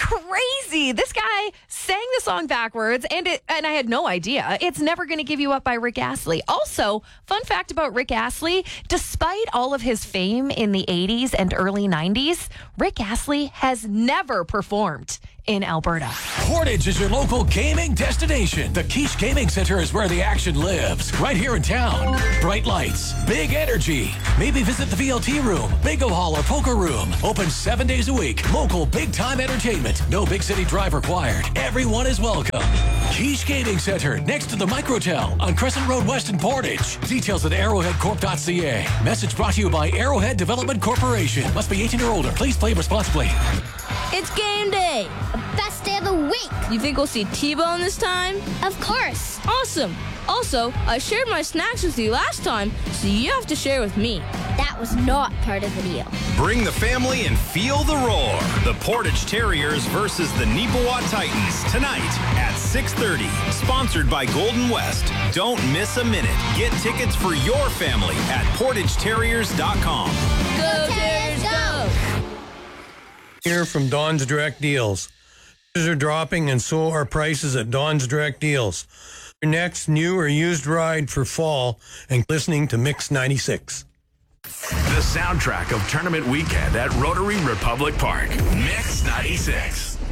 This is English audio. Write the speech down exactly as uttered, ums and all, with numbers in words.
crazy. This guy sang the song backwards, and it, and I had no idea. It's Never Gonna Give You Up by Rick Astley. Also, fun fact about Rick Astley, despite all of his fame in the eighties and early nineties, Rick Astley has never performed in Alberta. Portage is your local gaming destination. The Quiche Gaming Center is where the action lives. Right here in town. Bright lights, big energy. Maybe visit the V L T room, bingo hall, or poker room. Open seven days a week. Local big-time entertainment. No big city drive required. Everyone is welcome. Quiche Gaming Center, next to the Microtel on Crescent Road West in Portage. Details at arrowhead corp dot c a. Message brought to you by Arrowhead Development Corporation. Must be eighteen or older. Please play responsibly. It's game day. Best day of the week. You think we'll see T-Bone this time? Of course. Awesome. Also, I shared my snacks with you last time, so you have to share with me. That was not part of the deal. Bring the family and feel the roar. The Portage Terriers versus the Neepawa Titans tonight at six thirty. Sponsored by Golden West. Don't miss a minute. Get tickets for your family at portage terriers dot com. Go Terriers, go! Here from Don's Direct Deals. Prices are dropping, and so are prices at Don's Direct Deals. Your next new or used ride for fall, and listening to Mix ninety-six. The soundtrack of tournament weekend at Rotary Republic Park. Mix ninety-six.